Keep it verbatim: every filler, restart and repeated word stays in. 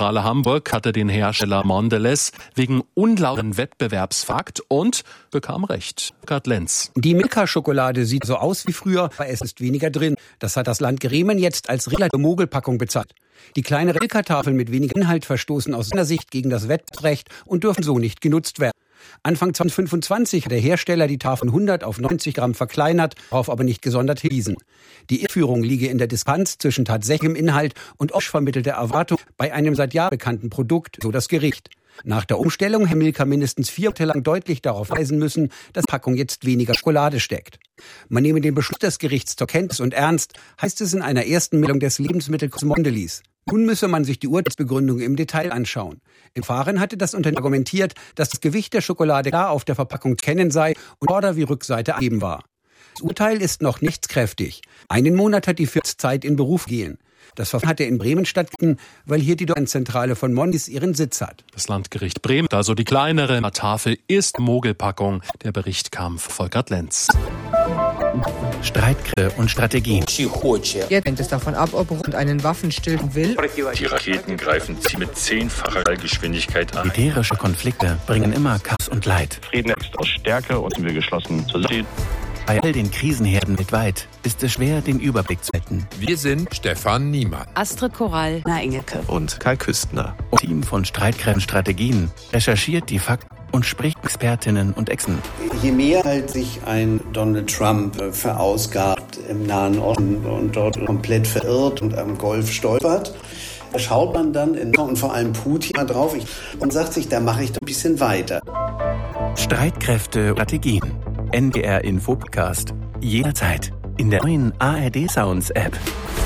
Verbraucherzentrale Hamburg hatte den Hersteller Mondelez wegen unlauteren Wettbewerbsfakt und bekam recht. Gerd Lenz. Die Milka-Schokolade sieht so aus wie früher, aber es ist weniger drin. Das hat das Land Bremen jetzt als relative Mogelpackung bezahlt. Die kleine Milka-Tafeln mit wenig Inhalt verstoßen aus seiner Sicht gegen das Wettbewerbsrecht und dürfen so nicht genutzt werden. Anfang zwanzig fünfundzwanzig hat der Hersteller die Tafel hundert auf neunzig Gramm verkleinert, darauf aber nicht gesondert hingewiesen. Die Irrführung liege in der Diskrepanz zwischen tatsächlichem Inhalt und oft vermittelter Erwartung bei einem seit Jahren bekannten Produkt, so das Gericht. Nach der Umstellung hätte Milka mindestens vier Monate lang deutlich darauf weisen müssen, dass die Packung jetzt weniger Schokolade steckt. Man nehme den Beschluss des Gerichts zur Kenntnis und ernst, heißt es in einer ersten Meldung des Lebensmittelkonzerns Mondelez. Nun müsse man sich die Urteilsbegründung im Detail anschauen. Im Verfahren hatte das Unternehmen argumentiert, dass das Gewicht der Schokolade klar auf der Verpackung zu kennen sei und Vorder- wie Rückseite angegeben war. Das Urteil ist noch nichtskräftig. Einen Monat hat die Firma Zeit in Beruf gehen. Das Verfahren hatte in Bremen stattgefunden, weil hier die Zentrale von Mondelez ihren Sitz hat. Das Landgericht Bremen, also die kleinere Tafel, ist Mogelpackung. Der Bericht kam von Volker Lenz. Streitkräfte und Strategien. Jetzt hängt es davon ab, ob Russland einen Waffenstillstand will. Die Raketen greifen mit zehnfacher Geschwindigkeit an. Militärische Konflikte bringen immer Chaos und Leid. Frieden ist aus Stärke und sind wir geschlossen zusammen. Bei all den Krisenherden weltweit ist es schwer, den Überblick zu halten. Wir sind Stefan Niemann, Astrid Korall, Engelke und Kai Küstner. Und Team von Streitkräften und Strategien recherchiert die Fakten und spricht Expertinnen und Exen. Je mehr halt sich ein Donald Trump äh, verausgabt im Nahen Osten und dort komplett verirrt und am Golf stolpert, schaut man dann in, und vor allem Putin mal drauf und sagt sich, da mache ich doch ein bisschen weiter. Streitkräfte, Strategien. N D R Info Podcast. Jederzeit in der neuen A R D Sounds App.